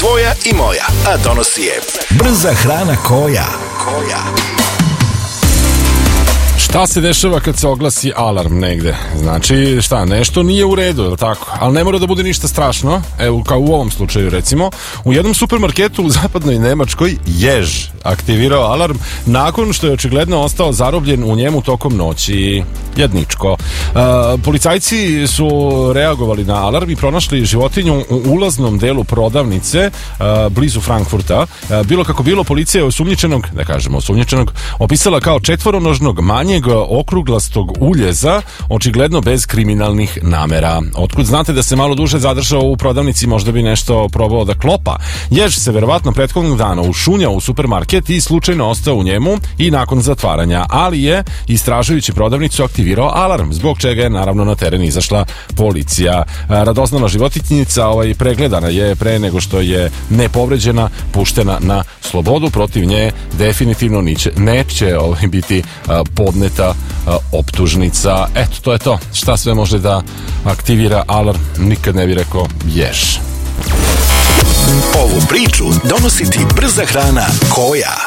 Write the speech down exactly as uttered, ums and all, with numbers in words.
tvoja i moja, a donosi je brza hrana koja. Koja. Šta se dešava kad se oglasi alarm negde? Znači, šta, nešto nije u redu, je li tako? Ali ne mora da bude ništa strašno. Evo, kao u ovom slučaju, recimo, u jednom supermarketu u zapadnoj Nemačkoj jež aktivirao alarm nakon što je očigledno ostao zarobljen u njemu tokom noći. Jedničko. Uh, policajci su reagovali na alarm i pronašli životinju u ulaznom delu prodavnice uh, blizu Frankfurta. Uh, bilo kako bilo, policija je osumnjičenog, da kažemo osumnjičenog, opisala kao četvoronožnog manjeg okruglastog uljeza, očigledno bez kriminalnih namera. Otkud znate da se malo duže zadržao u prodavnici, možda bi nešto probao da klopa. Jež se verovatno prethodnog dana ušunjao u supermarket i slučajno ostao u njemu i nakon zatvaranja, ali je istražujući prodavnicu aktivirao alarm, zbog čega je naravno na teren izašla policija. Radoznala životinjica ovaj, pregledana je pre nego što je nepovređena puštena na slobodu. Protiv nje definitivno niće, neće ovaj, biti a, podneta a, optužnica. Eto, to je to. Šta sve može da aktivira alarm? Nikad ne bi rekao jež. Ovu priču donosi ti brza hrana koja.